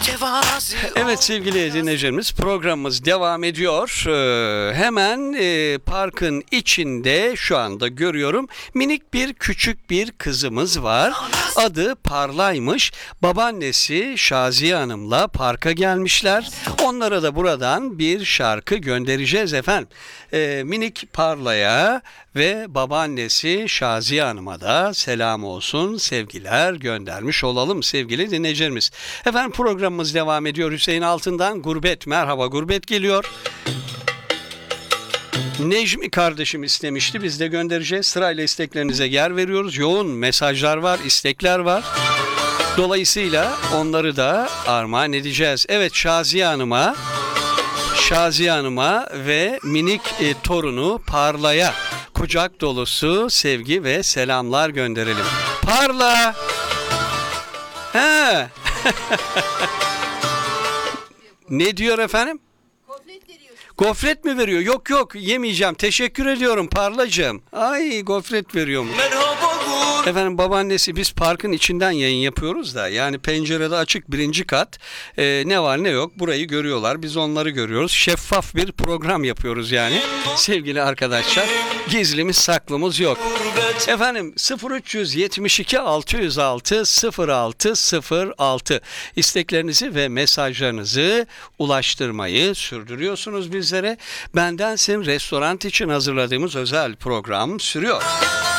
Evet sevgili dinleyicilerimiz, programımız devam ediyor. Hemen parkın içinde şu anda görüyorum minik bir küçük bir kızımız var. Adı Parlaymış. Babaannesi Şaziye Hanım'la parka gelmişler. Onlara da buradan bir şarkı göndereceğiz efendim. Minik Parla'ya ve babaannesi Şaziye Hanım'a da selam olsun, sevgiler göndermiş olalım sevgili dinleyicilerimiz. Efendim programımız devam ediyor. Hüseyin Altın'dan Gurbet. Merhaba, Gurbet geliyor. Necmi kardeşim istemişti. Biz de göndereceğiz. Sırayla isteklerinize yer veriyoruz. Yoğun mesajlar var, istekler var. Dolayısıyla onları da armağan edeceğiz. Evet, Şaziye Hanım'a ve minik torunu Parla'ya kucak dolusu sevgi ve selamlar gönderelim. Parla! He. Ne diyor efendim? Gofret mi veriyor? Yok yemeyeceğim. Teşekkür ediyorum Parlacığım. Ay gofret veriyormuş. Efendim babaannesi, biz parkın içinden yayın yapıyoruz da, yani pencerede açık, birinci kat, ne var ne yok burayı görüyorlar, biz onları görüyoruz, şeffaf bir program yapıyoruz yani sevgili arkadaşlar, gizlimiz saklımız yok. Efendim 0372 606 0606 isteklerinizi ve mesajlarınızı ulaştırmayı sürdürüyorsunuz bizlere. Bendensin restoran için hazırladığımız özel program sürüyor.